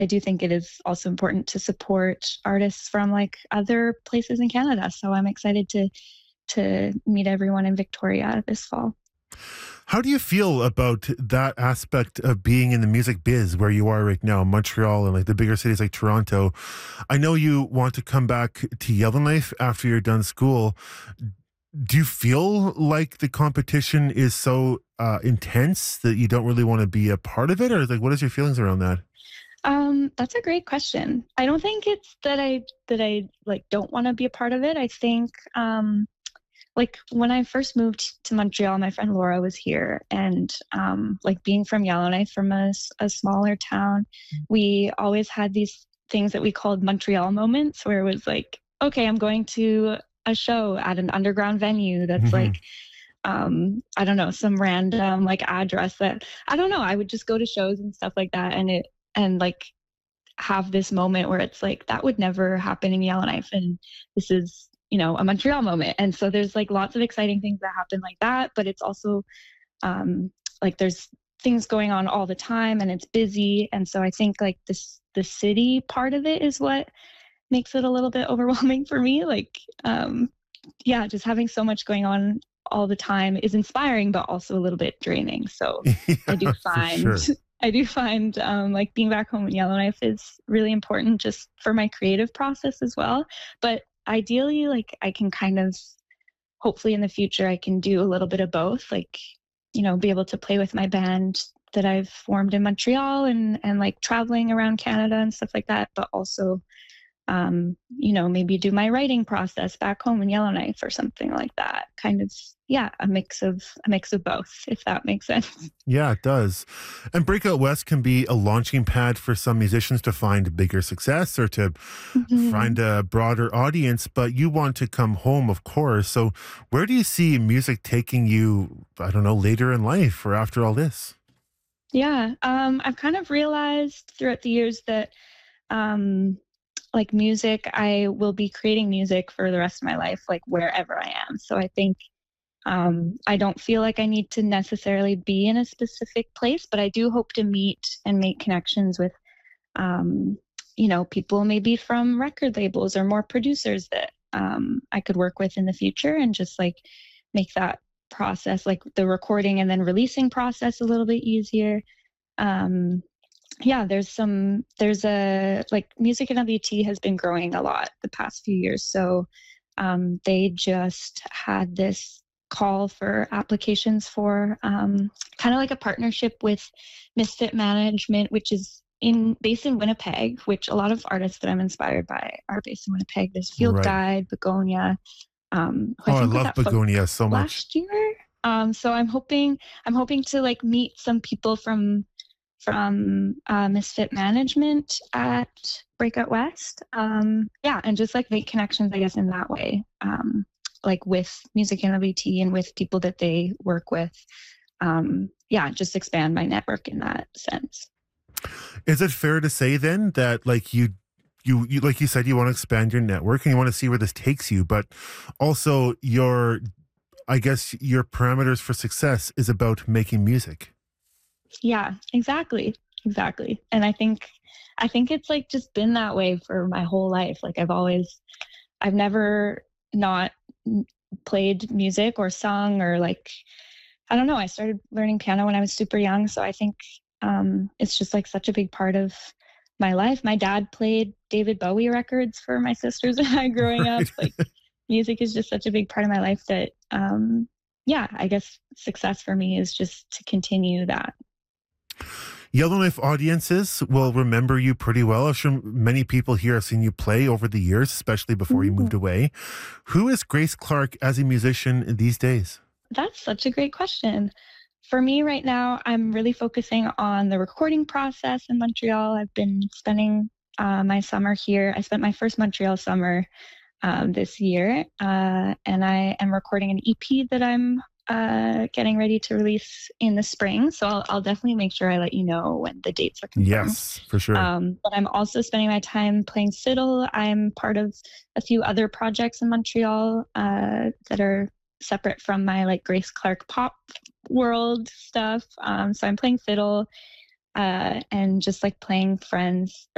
I do think it is also important to support artists from like other places in Canada. So I'm excited to meet everyone in Victoria this fall. How do you feel about that aspect of being in the music biz where you are right now, Montreal and like the bigger cities like Toronto? I know you want to come back to Yellowknife after you're done school. Do you feel like the competition is so intense that you don't really want to be a part of it, or like what is your feelings around that? That's a great question. I don't think it's that I like don't want to be a part of it. I think like when I first moved to Montreal, my friend Laura was here, and like being from Yellowknife, from a smaller town, we always had these things that we called Montreal moments, where it was like, okay, I'm going to a show at an underground venue that's Hmm. like I don't know, some random like address that I don't know. I would just go to shows and stuff like that, and like have this moment where it's like that would never happen in Yellowknife, and this is a Montreal moment. And so there's like lots of exciting things that happen like that, but it's also like there's things going on all the time and it's busy. And so I think like the city part of it is what makes it a little bit overwhelming for me. Like yeah, just having so much going on all the time is inspiring, but also a little bit draining. So I do Yeah, for find sure. I do find like being back home in Yellowknife is really important just for my creative process as well. But ideally, like I can kind of hopefully in the future I can do a little bit of both, like be able to play with my band that I've formed in Montreal and like traveling around Canada and stuff like that, but also maybe do my writing process back home in Yellowknife or something like that. Kind of, yeah, a mix of both, if that makes sense. Yeah, it does. And Breakout West can be a launching pad for some musicians to find bigger success or to Mhm. find a broader audience, but you want to come home, of course. So, where do you see music taking you, I don't know, later in life or after all this? Yeah, I've kind of realized throughout the years that um, like music, I will be creating music for the rest of my life, like wherever I am. So I think I don't feel like I need to necessarily be in a specific place, but I do hope to meet and make connections with, um, people maybe from record labels or more producers that I could work with in the future and just like make that process, like the recording and then releasing process, a little bit easier. Um, yeah, there's a like Music NWT has been growing a lot the past few years. So they just had this call for applications for kind of like a partnership with Misfit Management, which is in based in Winnipeg, which a lot of artists that I'm inspired by are based in Winnipeg. There's Field Right. Guide, Begonia, who I Oh, I think was love at Folk Begonia so much. last year. So I'm hoping to like meet some people from Misfit Management at Breakout West. Yeah, and just like make connections, I guess, in that way, like with Music NWT and with people that they work with. Yeah, just expand my network in that sense. Is it fair to say then that like you like you said you want to expand your network and you want to see where this takes you, but also your I guess your parameters for success is about making music. Yeah, exactly, exactly. And I think it's like just been that way for my whole life. Like I've never not played music or sung or like I don't know. I started learning piano when I was super young, so I think it's just like such a big part of my life. My dad played David Bowie records for my sisters and I growing up. Right. Like music is just such a big part of my life that yeah, I guess success for me is just to continue that. Yellowknife audiences will remember you pretty well. I'm sure many people here have seen you play over the years, especially before you moved Mm, away. Who is Grace Clark as a musician these days? that's such a great question. For me right now, I'm really focusing on the recording process in Montreal. I've been spending my summer here. I spent my first Montreal summer this year, and I am recording an EP that I'm getting ready to release in the spring. So I'll definitely make sure I let you know when the dates are confirmed. Yes, for sure. But I'm also spending my time playing fiddle. I'm part of a few other projects in Montreal that are separate from my like Grace Clark pop world stuff. So I'm playing fiddle and just like playing friends